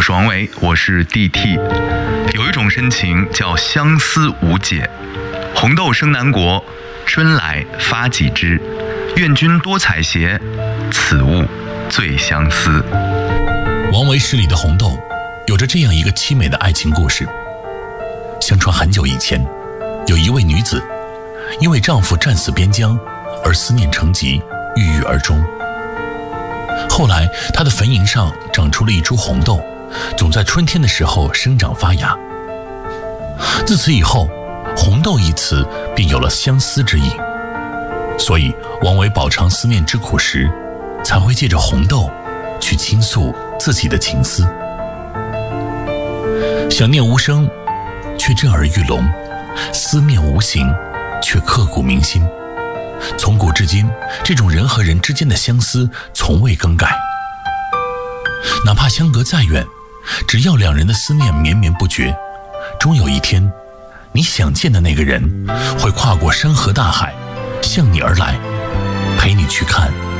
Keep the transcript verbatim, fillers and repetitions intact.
是王维，我是 D T。 有一种深情叫相思无解，红豆生南国，春来发几枝。愿君多采撷，此物最相思。 王维诗里的红豆有着这样一个凄美的爱情故事。相传很久以前，有一位女子因为丈夫战死边疆而思念成疾，郁郁而终。后来她的坟茔上长出了一株红豆，总在春天的时候生长发芽。自此以后，红豆一词便有了相思之意。所以王维饱尝思念之苦时，才会借着红豆去倾诉自己的情思。想念无声，却震耳欲聋；思念无形，却刻骨铭心。从古至今，这种人和人之间的相思从未更改。哪怕相隔再远，只要两人的思念绵绵不绝，终有一天，你想见的那个人会跨过山河大海，向你而来，陪你去看